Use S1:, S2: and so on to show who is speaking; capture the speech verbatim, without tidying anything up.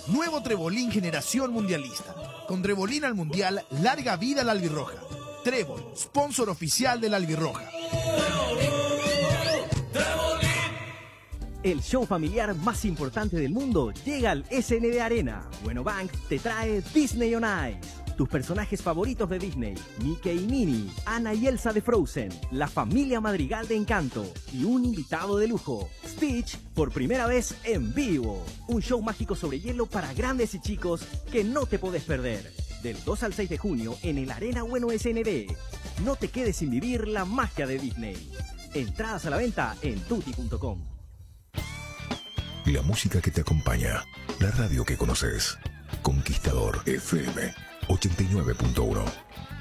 S1: Nuevo Trebolín Generación Mundialista. Con Trebolín al Mundial, larga vida la albirroja. Trébol, sponsor oficial de la albirroja.
S2: El show familiar más importante del mundo llega al S N D Arena. Bueno Bank te trae Disney on Ice. Tus personajes favoritos de Disney, Mickey y Minnie, Anna y Elsa de Frozen, la familia Madrigal de Encanto y un invitado de lujo, Stitch, por primera vez en vivo. Un show mágico sobre hielo para grandes y chicos que no te podés perder. Del dos al seis de junio en el Arena Bueno S N D. No te quedes sin vivir la magia de Disney. Entradas a la venta en tutti punto com.
S3: La música que te acompaña, la radio que conoces. Conquistador F M ochenta y nueve punto uno.